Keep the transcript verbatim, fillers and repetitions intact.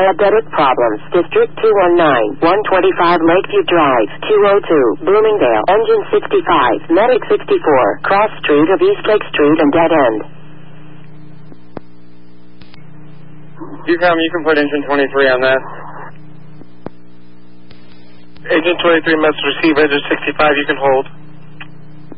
diabetic problems. District two one nine, one twenty-five Lakeview Drive, two oh two, Bloomingdale, engine sixty-five, medic sixty-four, cross street of Eastlake Street and dead end. You come, you can put engine twenty-three on that. Agent twenty-three must receive engine sixty-five, you can hold.